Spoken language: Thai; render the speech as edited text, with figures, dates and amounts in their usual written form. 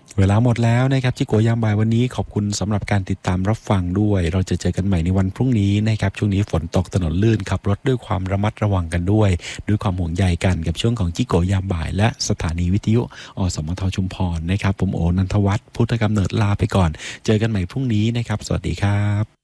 เวลาหมดแล้วนะครับจิโกยามบ่ายวันนี้ขอบคุณสำหรับการติดตามรับฟังด้วยเราจะเจอกันใหม่ในวันพรุ่งนี้นะครับช่วงนี้ฝนตกถนนลื่นขับรถด้วยความระมัดระวังกันด้วยความห่วงใยกันกับช่วงของจิโกยามบ่ายและสถานีวิทยุอสมทชุมพรนะครับผมโอนันทวัฒน์พุทธกำเนิดลาไปก่อนเจอกันใหม่พรุ่งนี้นะครับสวัสดีครับ